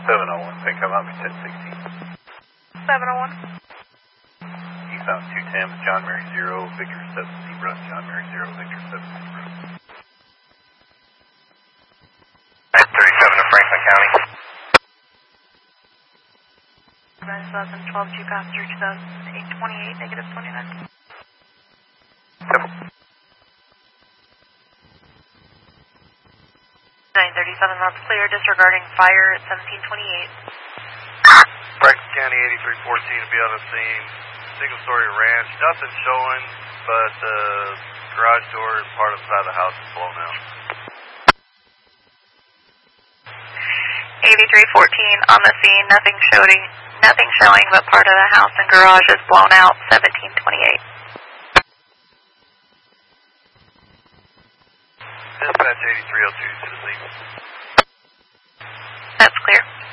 701, pick up on 1016. 701. Eastbound 210, John Mary 0, Victor 7 Zebra, John Mary 0, Victor 7 Zebra. 37 to Franklin County. 9,012, 2 passenger, 2028, negative 29. 937, that's clear, disregarding fire at 1728. Franklin County 8314 to be on the scene. Single story ranch, nothing showing, but the garage door and part of the side of the house is blown out. 8314 on the scene, nothing showing, but part of the house and garage is blown out, 1728. Dispatch 8302 to the scene. That's clear.